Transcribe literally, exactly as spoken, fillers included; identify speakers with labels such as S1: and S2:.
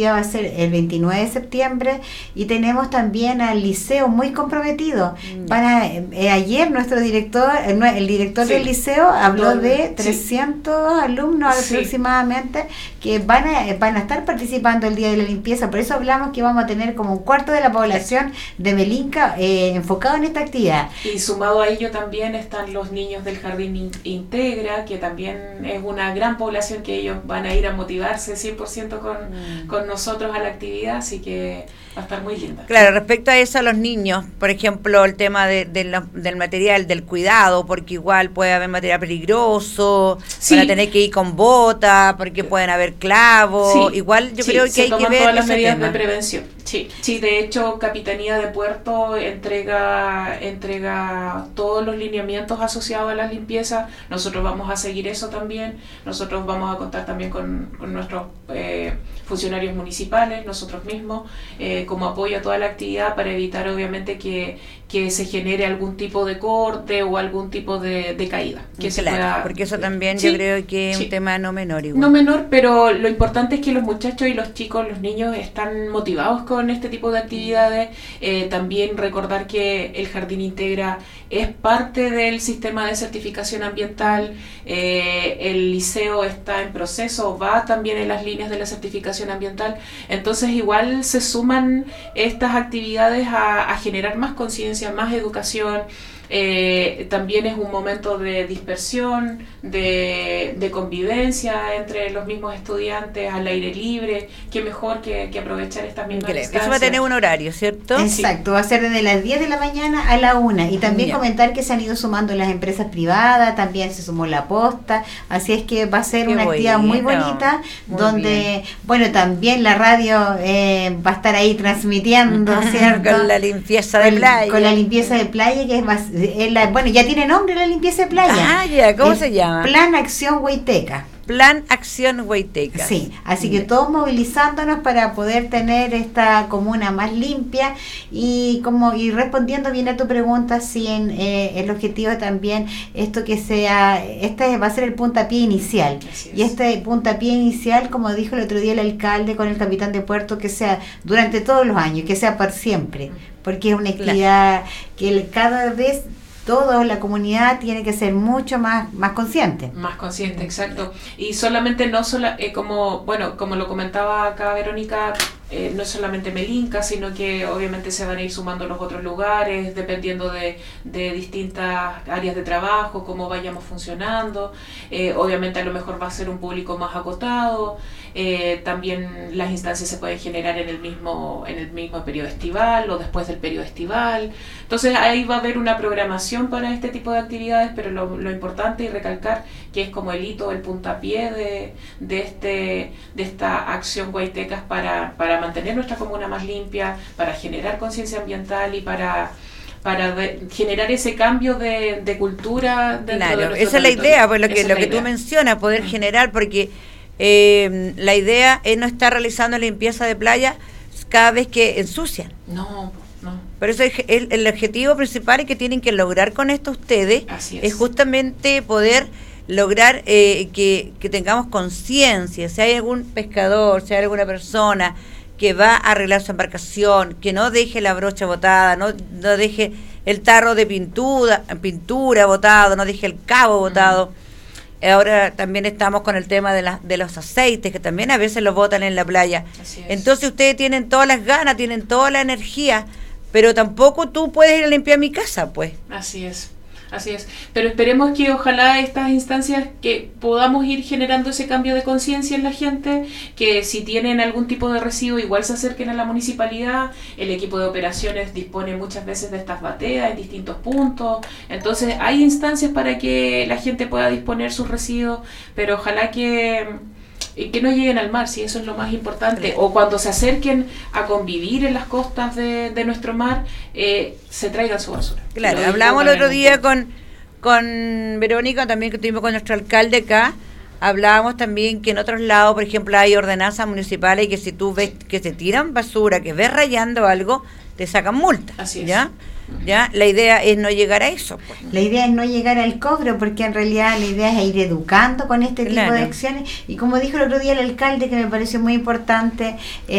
S1: va a ser el veintinueve de septiembre y tenemos también al liceo muy comprometido. Mm. Van a, eh, ayer nuestro director, el, el director sí. del liceo habló Don, de trescientos sí. alumnos sí. aproximadamente que van a, van a estar participando el día de la limpieza. Por eso hablamos que vamos a tener como un cuarto de la población de Melinca eh, enfocado en esta actividad.
S2: Y sumado a ello también están los niños del Jardín Integra, que también es una gran población que ellos van a ir a motivarse cien por ciento con, mm. con nosotros a la actividad, así que va a estar muy linda.
S3: Claro, respecto a eso, a los niños, por ejemplo, el tema de, de la, del material, del cuidado, porque igual puede haber material peligroso, sí. van a tener que ir con bota, porque pueden haber clavos, sí. igual yo sí, creo que
S2: se
S3: hay
S2: toman
S3: que ver
S2: todas las
S3: ese
S2: medidas
S3: tema.
S2: de prevención. Sí, sí, de hecho, Capitanía de Puerto entrega, entrega todos los lineamientos asociados a la limpieza. Nosotros vamos a seguir eso también. Nosotros vamos a contar también con, con nuestros eh, funcionarios municipales, nosotros mismos, eh, como apoyo a toda la actividad para evitar obviamente que, que se genere algún tipo de corte o algún tipo de, de caída. Que
S3: claro,
S2: se pueda,
S3: porque eso también
S2: sí,
S3: yo creo que es
S2: sí.
S3: un tema no menor igual.
S2: No menor, pero lo importante es que los muchachos y los chicos, los niños están motivados con este tipo de actividades. Eh, también recordar que el Jardín Integra es parte del sistema de certificación ambiental. Eh, el liceo está en proceso, va también en las líneas de la certificación ambiental. Entonces igual se suman estas actividades a, a generar más conciencia, más educación. Eh, también es un momento de dispersión, de, de convivencia entre los mismos estudiantes al aire libre. Qué mejor que, que aprovechar estas mismas instancias.
S3: Eso va a tener un horario, ¿cierto?
S1: Exacto, va a ser desde las diez de la mañana a la una. Y también yeah. comentar que se han ido sumando las empresas privadas, también se sumó la posta, así es que va a ser Qué una bueno, actividad muy bonita, muy donde, bien. bueno, también la radio eh, va a estar ahí transmitiendo, ¿cierto?
S3: Con la limpieza de
S1: con,
S3: playa.
S1: Con la limpieza de playa, que es más... La, bueno, ya tiene nombre la limpieza de playa.
S3: Ah, ya, ¿cómo
S1: es
S3: se llama?
S1: Plan Acción Huayteca.
S3: Plan Acción Huayteca.
S1: Sí, así que todos movilizándonos para poder tener esta comuna más limpia y como y respondiendo bien a tu pregunta, sí, en, eh, el objetivo también, esto que sea, este va a ser el puntapié inicial. Y este puntapié inicial, como dijo el otro día el alcalde con el capitán de puerto, que sea durante todos los años, que sea por siempre, porque es una actividad claro. que cada vez toda la comunidad tiene que ser mucho más más consciente.
S2: Más consciente, exacto. Y solamente no sola, eh, como bueno, como lo comentaba acá Verónica, eh, no es solamente Melinca, sino que obviamente se van a ir sumando los otros lugares, dependiendo de, de distintas áreas de trabajo, cómo vayamos funcionando. Eh, obviamente a lo mejor va a ser un público más acotado. Eh, también las instancias se pueden generar en el mismo en el mismo periodo estival o después del periodo estival. Entonces ahí va a haber una programación para este tipo de actividades, pero lo, lo importante y recalcar que es como el hito, el puntapié de, de este de esta acción Huaytecas para, para mantener nuestra comuna más limpia, para generar conciencia ambiental y para para de, generar ese cambio de, de cultura dentro
S3: claro,
S2: de nuestro
S3: esa es la
S2: territorio.
S3: idea, pues lo que,
S2: Esa
S3: lo
S2: es
S3: que
S2: la
S3: tú mencionas, poder mm. generar, porque eh, la idea es no estar realizando limpieza de playa cada vez que ensucian.
S2: No, no.
S3: Por eso el, el, el objetivo principal que tienen que lograr con esto ustedes es. es justamente poder lograr eh, que, que tengamos conciencia. Si hay algún pescador, si hay alguna persona que va a arreglar su embarcación, que no deje la brocha botada, no, no deje el tarro de pintura, pintura botado, no deje el cabo botado. Uh-huh. Ahora también estamos con el tema de, la, de los aceites, que también a veces los botan en la playa. Entonces ustedes tienen todas las ganas, tienen toda la energía, pero tampoco tú puedes ir a limpiar mi casa, pues.
S2: Así es. Así es, pero esperemos que ojalá estas instancias que podamos ir generando ese cambio de conciencia en la gente, que si tienen algún tipo de residuo igual se acerquen a la municipalidad. El equipo de operaciones dispone muchas veces de estas bateas en distintos puntos, entonces hay instancias para que la gente pueda disponer sus residuos, pero ojalá que que no lleguen al mar, si eso es lo más importante, o cuando se acerquen a convivir en las costas de, de nuestro mar, eh, se traigan su basura.
S3: Claro, hablamos el otro día con, con Verónica, también que estuvimos con nuestro alcalde acá, hablábamos también que en otros lados, por ejemplo, hay ordenanzas municipales y que si tú ves que se tiran basura, que ves rayando algo, te sacan multa.
S2: Así es.
S3: ¿Ya? ¿Ya? La idea es no llegar a eso. Pues.
S1: La idea es no llegar al cobro, porque en realidad la idea es ir educando con este claro. tipo de acciones. Y como dijo el otro día el alcalde, que me pareció muy importante, eh,